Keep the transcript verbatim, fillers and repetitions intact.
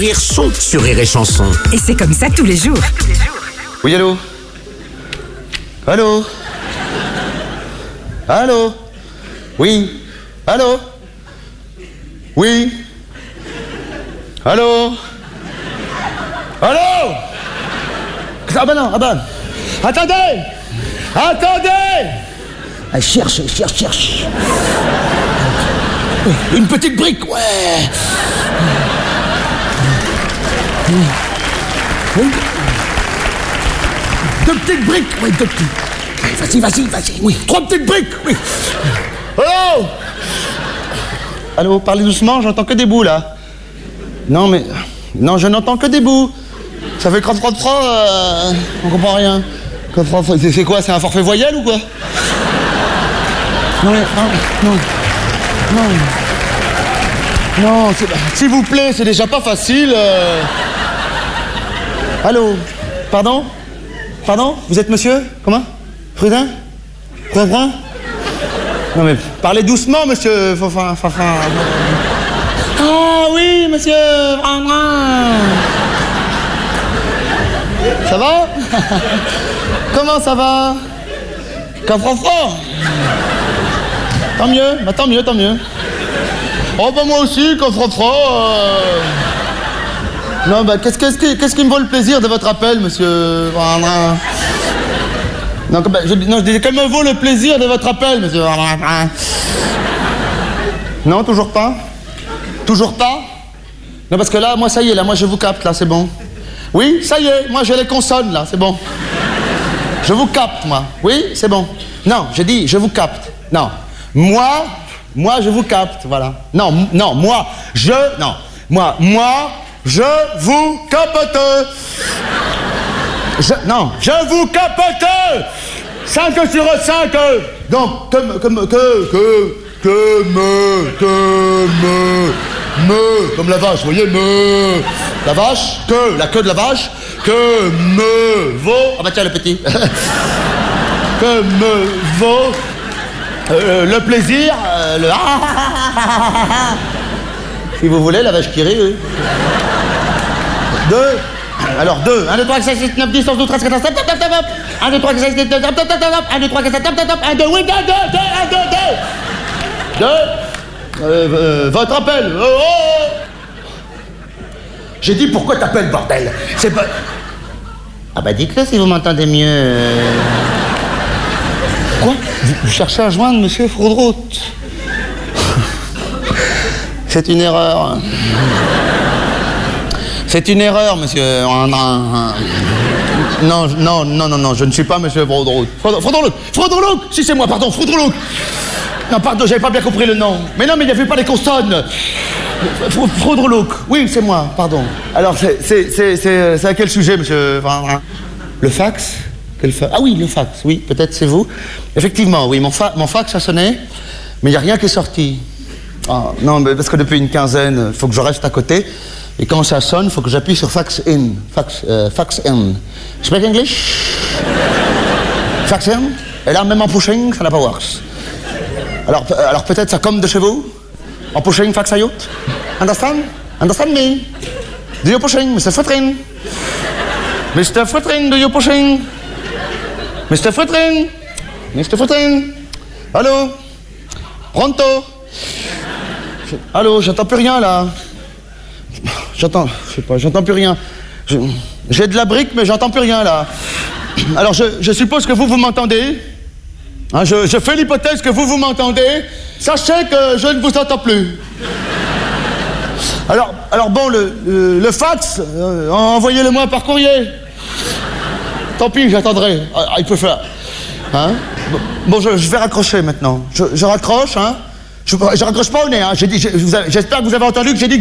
Rire son sur Rire et Chanson. Et c'est comme ça tous les jours. Oui, allô? Allô? Allô? Oui? Allô? Oui? Allô? Allô? Ah bah non, ah bah... Attendez! Attendez! Ah, cherche, cherche, cherche. Une petite brique, ouais. Oui. Deux petites briques, oui, deux petites. Vas-y, vas-y, vas-y, oui. Trois petites briques, oui. Allô? Allô, parlez doucement, j'entends que des bouts, là. Non, mais... Non, je n'entends que des bouts. Ça fait crotte, crotte, crotte, euh... on comprend rien. C'est quoi, c'est un forfait voyelle ou quoi? Non, non, non. Non. Non, s'il vous plaît, c'est déjà pas facile. Euh... Allô? Pardon? Pardon? Vous êtes monsieur? Comment? Prudin? Prudin? Non mais parlez doucement, monsieur. Enfin, enfin, enfin... Ah oui, monsieur. Ça va? Comment ça va? Qu'un-franc-franc? Tant mieux, bah tant mieux, tant mieux. Oh bah moi aussi, qu'un-franc-franc. Euh... Non bah qu'est-ce, qu'est-ce, qui, qu'est-ce qui me vaut le plaisir de votre appel, monsieur? Non, bah, je, non, je disais, que me vaut le plaisir de votre appel, monsieur? Non, toujours pas? Toujours pas? Non, parce que là, moi, ça y est, là, moi, je vous capte, là, c'est bon. Oui, ça y est, moi, j'ai les consonnes, là, c'est bon. Je vous capte, moi. Oui, c'est bon. Non, j'ai dit, je vous capte. Non. Moi, moi, je vous capte, voilà. Non, non, moi, je, non. Moi, moi, je vous capte. Je, non, je vous capte. cinq sur cinq. Donc, que, que, que, que, que, me, que, me, me, comme la vache, vous voyez, me, la vache, que, la queue de la vache, que me vaut, ah bah tiens le petit, que me vaut euh, le plaisir, euh, le si vous voulez, la vache qui rit, oui. Deux, alors deux, un, deux, trois, quatre, cinq, six, neuf, dix, onze, douze, treize, quatorze, top, top, top, top, un, deux, trois, quatre, cinq, six, neuf, top, top, top, top, un, deux, trois, quatre, top, top, top, un, deux, oui, deux, deux, deux, un, deux, deux, deux, euh, euh, votre appel, oh, oh. J'ai dit pourquoi t'appelles, bordel? C'est pas... Ah bah dites-le si vous m'entendez mieux. Quoi? Vous, vous cherchez à joindre monsieur Froudrout? C'est une erreur. C'est une erreur, monsieur. Non, non, non, non, non, je ne suis pas monsieur Froudrout. Froudrout, Froudrout, si c'est moi, pardon, Froudrout. Non, pardon, j'avais pas bien compris le nom. Mais non, mais il n'y avait pas les consonnes. Froudrout, oui, c'est moi, pardon. Alors, c'est, c'est, c'est, c'est, c'est à quel sujet, monsieur? Le fax? Quel fa... Ah oui, le fax, oui, peut-être c'est vous. Effectivement, oui, mon, fa... mon fax a sonné, mais il n'y a rien qui est sorti. Ah, non, mais parce que depuis une quinzaine, il faut que je reste à côté. Et quand ça sonne, il faut que j'appuie sur fax in. Fax, euh, fax in. Speak English? Fax in? Et là, même en pushing, ça n'a pas works. Alors, alors peut-être ça comme de chez vous? En pushing, fax out? Understand? Understand me? Do you pushing, Mister Frittring? Mister Frittring, do you pushing? Mister Frittring? Mister Frittring? Allô? Pronto? Je... Allô, j'entends plus rien là. J'entends, je sais pas, j'entends plus rien. Je... J'ai de la brique, mais j'entends plus rien là. Alors je, je suppose que vous, vous m'entendez. Hein, je, je fais l'hypothèse que vous, vous m'entendez. Sachez que je ne vous entends plus. Alors, alors bon, le, le, le fax, euh, envoyez-le-moi par courrier. Tant pis, j'attendrai. I prefer. Hein? Bon, je, je vais raccrocher maintenant. Je, je raccroche, hein? Je, je raccroche pas au nez, hein? J'ai dit, j'espère que vous avez entendu que j'ai dit que